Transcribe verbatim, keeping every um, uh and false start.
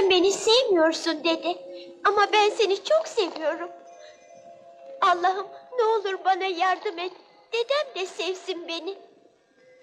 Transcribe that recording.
Sen beni sevmiyorsun dede. Ama ben seni çok seviyorum. Allah'ım ne olur bana yardım et. Dedem de sevsin beni.